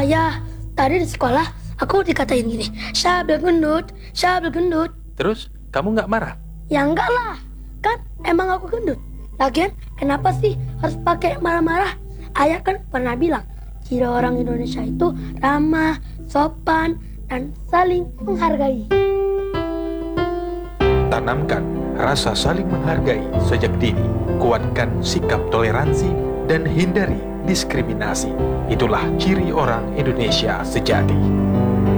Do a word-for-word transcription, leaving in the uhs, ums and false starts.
Ayah, tadi di sekolah aku dikatain gini, Syabil gendut, Syabil gendut. Terus, kamu nggak marah? Ya enggak lah, kan emang aku gendut. Lagian, kenapa sih harus pakai marah-marah? Ayah kan pernah bilang, ciri orang Indonesia itu ramah, sopan, dan saling menghargai. Tanamkan rasa saling menghargai sejak dini. Kuatkan sikap toleransi dan hindari diskriminasi. Itulah ciri orang Indonesia sejati.